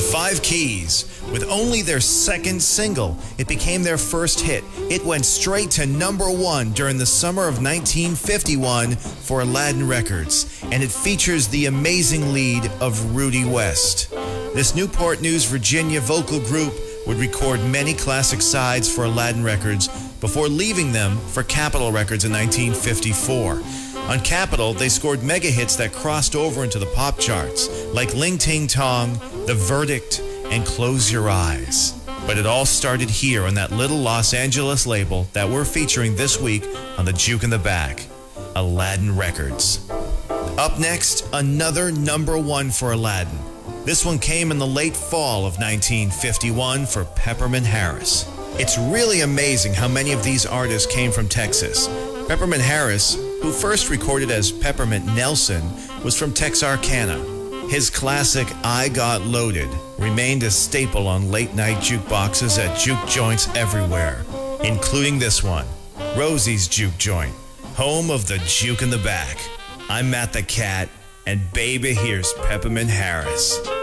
Five Keys. With only their second single, it became their first hit. It went straight to #1 during the summer of 1951 for Aladdin Records, and it features the amazing lead of Rudy West. This Newport News, Virginia vocal group would record many classic sides for Aladdin Records before leaving them for Capitol Records in 1954. On Capitol, they scored mega hits that crossed over into the pop charts, like Ling Ting Tong, The Verdict, and Close Your Eyes. But it all started here on that little Los Angeles label that we're featuring this week on the Juke in the Back, Aladdin Records. Up next, another #1 for Aladdin. This one came in the late fall of 1951 for Peppermint Harris. It's really amazing how many of these artists came from Texas. Peppermint Harris, who first recorded as Peppermint Nelson, was from Texarkana. His classic I Got Loaded remained a staple on late-night jukeboxes at juke joints everywhere, including this one, Rosie's Juke Joint, home of the Juke in the Back. I'm Matt the Cat, and baby, here's Peppermint Harris.